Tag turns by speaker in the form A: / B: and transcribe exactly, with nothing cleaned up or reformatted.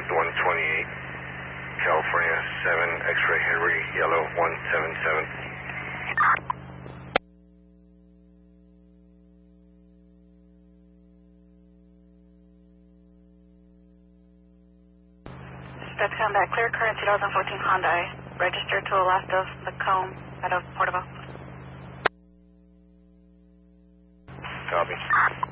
A: one twenty-eight, California seven, X-ray Henry, yellow one seven seven.
B: That's come back. Clear current two thousand fourteen Hyundai. Registered to the left of the cone out of Portobello.
A: Copy.